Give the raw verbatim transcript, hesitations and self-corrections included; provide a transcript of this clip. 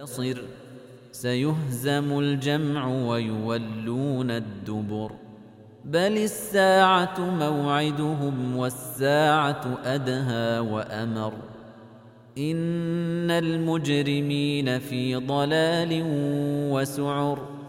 ينتصر سيهزم الجمع ويولون الدبر بل الساعة موعدهم والساعة أدهى وأمر إن المجرمين في ضلال وسعر